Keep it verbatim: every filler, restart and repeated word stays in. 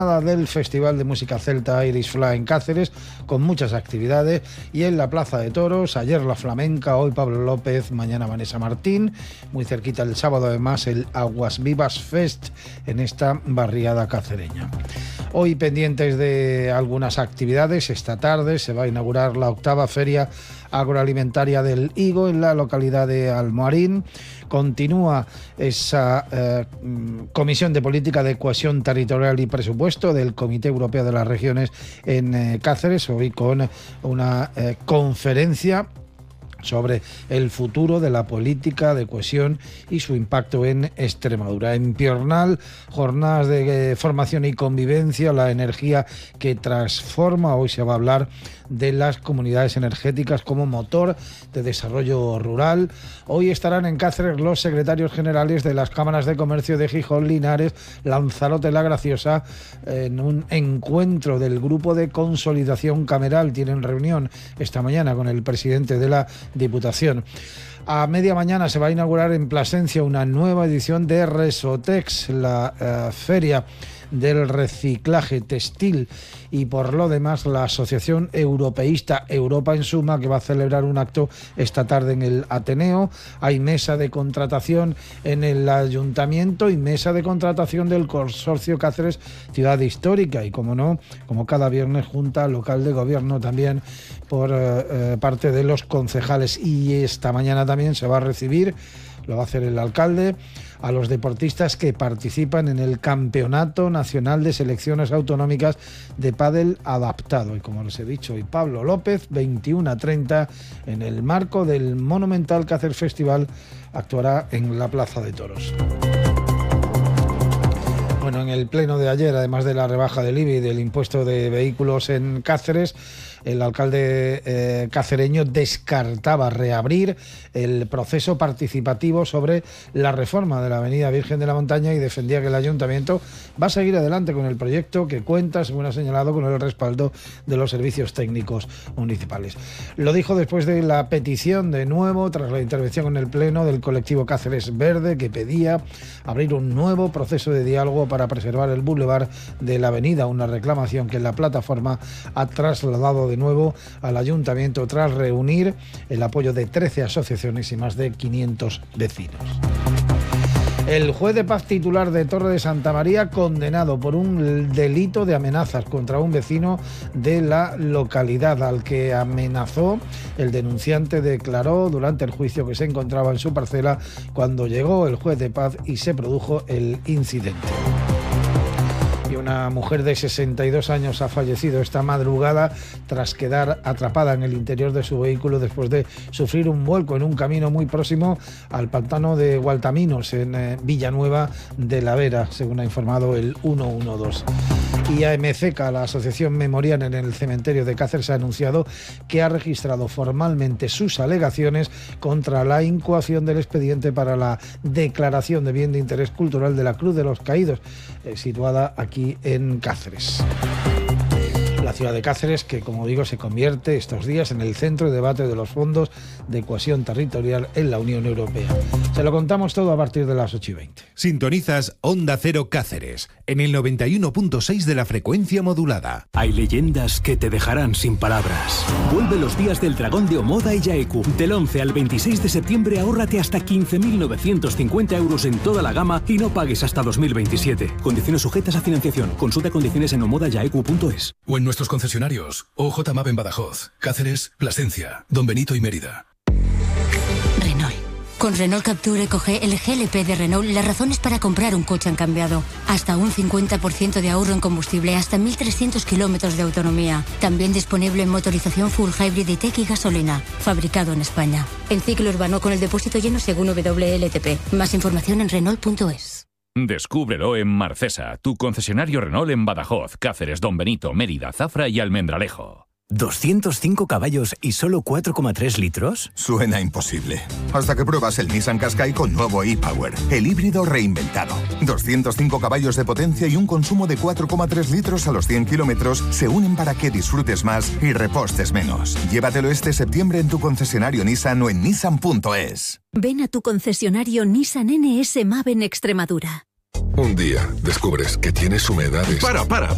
del Festival de Música Celta Irish Fly en Cáceres, con muchas actividades, y en la Plaza de Toros, ayer la Flamenca, hoy Pablo López, mañana Vanessa Martín, muy cerquita el sábado además el Aguas Vivas Fest en esta barriada cacereña. Hoy pendientes de algunas actividades, esta tarde se va a inaugurar la octava Feria Agroalimentaria del Higo en la localidad de Almoarín. Continúa esa eh, Comisión de Política de Cohesión Territorial y Presupuesto del Comité Europeo de las Regiones en eh, Cáceres, hoy con una eh, conferencia sobre el futuro de la política de cohesión y su impacto en Extremadura. En Piornal, jornadas de formación y convivencia, la energía que transforma. Hoy se va a hablar de las comunidades energéticas como motor de desarrollo rural. Hoy estarán en Cáceres los secretarios generales de las cámaras de comercio de Gijón, Linares, Lanzarote, La Graciosa, en un encuentro del grupo de consolidación cameral. Tienen reunión esta mañana con el presidente de la Diputación. A media mañana se va a inaugurar en Plasencia una nueva edición de Resotex, la uh, feria del reciclaje textil, y por lo demás la Asociación Europeísta Europa en Suma, que va a celebrar un acto esta tarde en el Ateneo. Hay mesa de contratación en el Ayuntamiento y mesa de contratación del Consorcio Cáceres Ciudad Histórica, y como no, como cada viernes, Junta Local de Gobierno también por eh, parte de los concejales. Y esta mañana también se va a recibir, lo va a hacer el alcalde, a los deportistas que participan en el Campeonato Nacional de Selecciones Autonómicas de Pádel Adaptado. Y como les he dicho, hoy Pablo López, veintiuno a treinta, en el marco del Monumental Cáceres Festival, actuará en la Plaza de Toros. Bueno, en el pleno de ayer, además de la rebaja del I B I y del impuesto de vehículos en Cáceres, el alcalde eh, cacereño descartaba reabrir el proceso participativo sobre la reforma de la avenida Virgen de la Montaña y defendía que el ayuntamiento va a seguir adelante con el proyecto, que cuenta, según ha señalado, con el respaldo de los servicios técnicos municipales. Lo dijo después de la petición, de nuevo, tras la intervención en el pleno del colectivo Cáceres Verde, que pedía abrir un nuevo proceso de diálogo para preservar el bulevar de la avenida, una reclamación que la plataforma ha trasladado de nuevo al ayuntamiento tras reunir el apoyo de trece asociaciones y más de quinientos vecinos. El juez de paz titular de Torre de Santa María, condenado por un delito de amenazas contra un vecino de la localidad, al que amenazó. El denunciante declaró durante el juicio que se encontraba en su parcela cuando llegó el juez de paz y se produjo el incidente. Y una mujer de sesenta y dos años ha fallecido esta madrugada tras quedar atrapada en el interior de su vehículo después de sufrir un vuelco en un camino muy próximo al pantano de Gualtaminos, en eh, Villanueva de la Vera, según ha informado el ciento doce. Y A M C K, la Asociación Memorial en el Cementerio de Cáceres, ha anunciado que ha registrado formalmente sus alegaciones contra la incoación del expediente para la declaración de bien de interés cultural de la Cruz de los Caídos, eh, situada aquí en Cáceres. La ciudad de Cáceres, que como digo se convierte estos días en el centro de debate de los fondos de cohesión territorial en la Unión Europea. Se lo contamos todo a partir de las ocho y veinte. Sintonizas Onda Cero Cáceres en el noventa y uno punto seis de la frecuencia modulada. Hay leyendas que te dejarán sin palabras. Vuelve los días del dragón de Omoda y Yaeku. Del once al veintiséis de septiembre ahórrate hasta quince mil novecientos cincuenta euros en toda la gama y no pagues hasta dos mil veintisiete. Condiciones sujetas a financiación. Consulta condiciones en omoda yaeku punto es. O en nuestros concesionarios. O J M A B en Badajoz, Cáceres, Plasencia, Don Benito y Mérida. Renault. Con Renault Capture Eco G, el G L P de Renault, las razones para comprar un coche han cambiado. Hasta un cincuenta por ciento de ahorro en combustible, hasta mil trescientos kilómetros de autonomía. También disponible en motorización full hybrid y tech y gasolina. Fabricado en España. En ciclo urbano con el depósito lleno según W L T P. Más información en Renault punto es. Descúbrelo en Marcesa, tu concesionario Renault en Badajoz, Cáceres, Don Benito, Mérida, Zafra y Almendralejo. ¿doscientos cinco caballos y solo cuatro coma tres litros? Suena imposible. Hasta que pruebas el Nissan Qashqai con nuevo e-Power, el híbrido reinventado. doscientos cinco caballos de potencia y un consumo de cuatro coma tres litros a los cien kilómetros se unen para que disfrutes más y repostes menos. Llévatelo este septiembre en tu concesionario Nissan o en nissan punto es. Ven a tu concesionario Nissan N S M A B en Extremadura. Un día descubres que tienes humedades. Para, para.